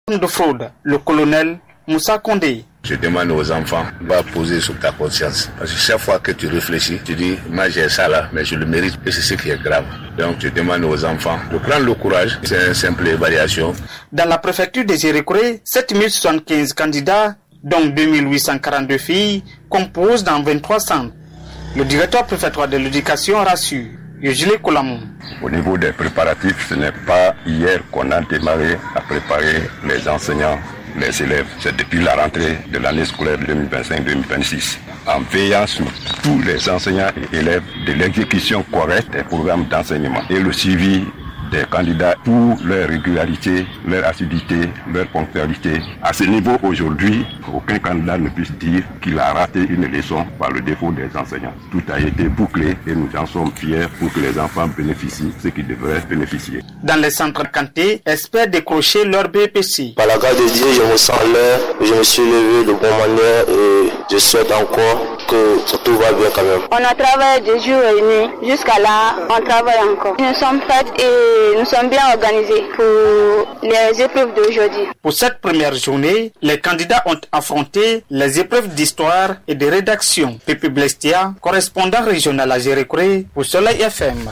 de fraude, le colonel Moussa Condé. Je demande aux enfants, va poser sur ta conscience. Parce que chaque fois que tu réfléchis, tu dis, moi j'ai ça là, mais je le mérite. Et c'est ce qui est grave. Donc je demande aux enfants de prendre le courage. C'est une simple évaluation. Dans la préfecture des Jéricouré, 7075 candidats, dont 2842 filles, composent dans 23 centres. Le directeur préfectoral de l'éducation rassure. Yojile Koulamou. Au niveau des préparatifs, ce n'est pas hier qu'on a démarré à préparer les enseignants, les élèves. C'est depuis la rentrée de l'année scolaire 2025-2026. En veillant sur tous les enseignants et élèves de l'exécution correcte des programmes d'enseignement et le suivi des candidats pour leur régularité, leur assiduité, leur ponctualité. À ce niveau, aujourd'hui, aucun candidat ne puisse dire qu'il a raté une leçon par le défaut des enseignants. Tout a été bouclé et nous en sommes fiers pour que les enfants bénéficient ce qu'ils devraient bénéficier. Dans les centres Kanté, espèrent décrocher leur BPC. Par la grâce de Dieu, je me sens l'air, je me suis levé de bonne manière et je souhaite encore que tout va bien quand même. On a travaillé de jour et nuit. Jusqu'à là, on travaille encore. Nous sommes prêts et nous sommes bien organisés pour les épreuves d'aujourd'hui. Pour cette première journée, les candidats ont affronté les épreuves d'histoire et de rédaction. Pépi Blestia, correspondant régional à Jéricouré pour Soleil FM.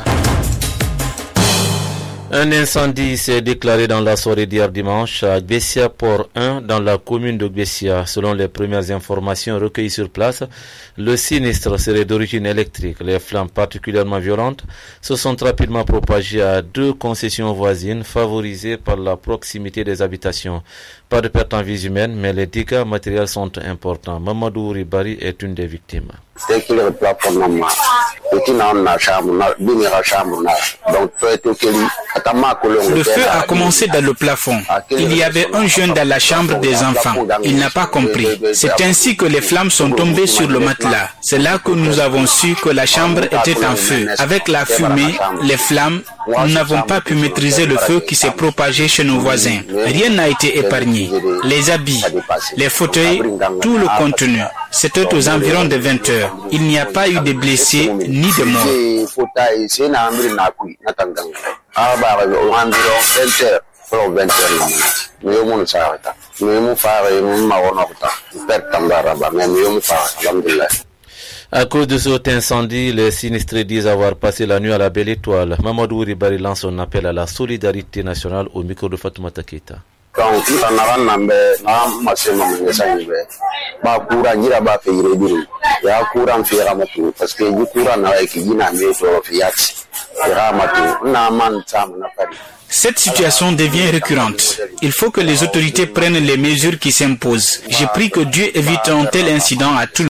Un incendie s'est déclaré dans la soirée d'hier dimanche à Gbessia Port 1 dans la commune de Gbessia. Selon les premières informations recueillies sur place, le sinistre serait d'origine électrique. Les flammes particulièrement violentes se sont rapidement propagées à 2 concessions voisines favorisées par la proximité des habitations. Pas de perte en vie humaine, mais les dégâts matériels sont importants. Mamadou Ribari est une des victimes. Le feu a commencé dans le plafond. Il y avait un jeune dans la chambre des enfants. Il n'a pas compris. C'est ainsi que les flammes sont tombées sur le matelas. C'est là que nous avons su que la chambre était en feu. Avec la fumée, les flammes, nous n'avons pas pu maîtriser le feu qui s'est propagé chez nos voisins. Rien n'a été épargné. Les habits, les fauteuils, tout le contenu. C'était aux environs de 20 heures. Il n'y a pas eu de blessés ni de morts. À cause de cet incendie, les sinistrés disent avoir passé la nuit à la Belle Étoile. Mamadou Ribari lance son appel à la solidarité nationale au micro de Fatoumata Keita. Cette situation devient récurrente. Il faut que les autorités prennent les mesures qui s'imposent. Je prie que Dieu évite un tel incident à tout le monde.